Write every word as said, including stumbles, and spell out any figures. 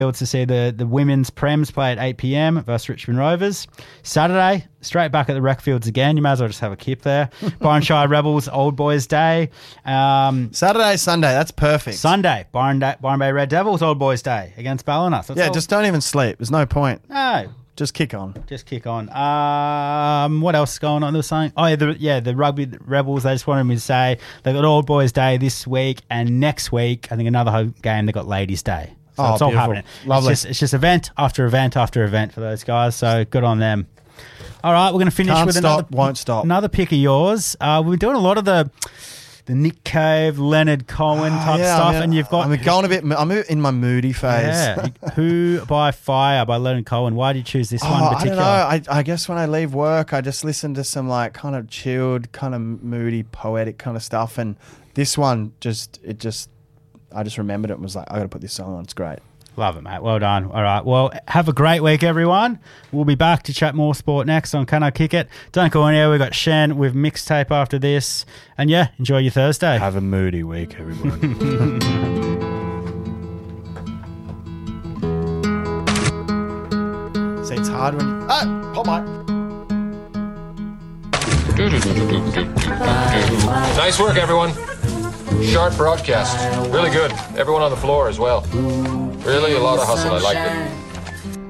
to see the, the women's Prems play at eight p.m. versus Richmond Rovers. Saturday, straight back at the rec fields again. You may as well just have a kip there. Byron Shire Rebels, Old Boys Day. Um, Saturday, Sunday, that's perfect. Sunday, Byron, da- Byron Bay Red Devils, Old Boys Day against Ballina. So yeah, all- just don't even sleep. There's no point. No. Just kick on. Just kick on. Um, what else is going on? There was something. Oh, yeah, the, yeah, the Rugby Rebels, they just wanted me to say they've got Old Boys Day this week, and next week, I think another home game, they've got Ladies Day. So Oh, it's all beautiful. happening. Lovely. It's just, it's just event after event after event for those guys, so good on them. All right, we're going to finish Can't with stop, another, won't stop. another pick of yours. Uh, we've been doing a lot of the the Nick Cave, Leonard Cohen type Yeah, stuff, I mean, and you've got... I'm going a bit... I'm in my moody phase. Yeah, Who by Fire by Leonard Cohen. Why did you choose this Oh, one in I don't particular? know. I, I guess when I leave work, I just listen to some like kind of chilled, kind of moody, poetic kind of stuff. And this one just, it just, I just remembered it and was like, I got to put this song on. It's great. Love it, mate. Well done. All right. Well, have a great week, everyone. We'll be back to chat more sport next on Can I Kick It? Don't go anywhere. We've got Shen with mixtape after this. And yeah, enjoy your Thursday. Have a moody week, everyone. See, it's hard when you... Ah, pop mic. Nice work, everyone. Sharp broadcast. Really good. Everyone on the floor as well. Really a lot of hustle. I liked it.